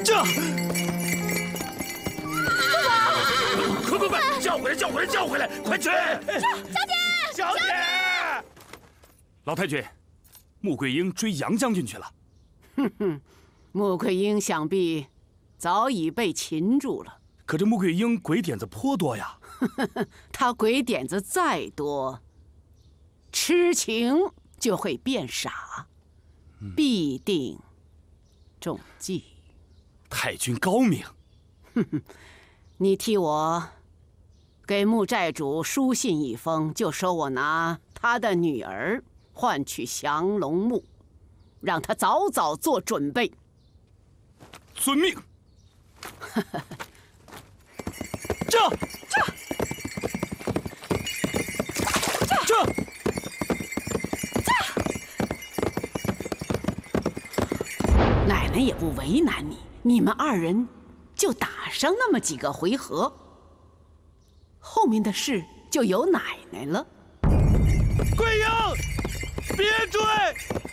这， 快！叫回来！快去！小姐！ 老太君，穆桂英追杨将军去了。 哼哼，穆桂英想必早已被擒住了。 可这穆桂英鬼点子颇多呀。 她鬼点子再多，痴情就会变傻，必定中计。 太君高明。 哼哼，你替我给穆寨主书信一封，就说我拿他的女儿换取降龙木，让他早早做准备。 遵命。这。 奶奶也不为难你，你们二人就打上那么几个回合，后面的事就由奶奶了。 桂英，别追！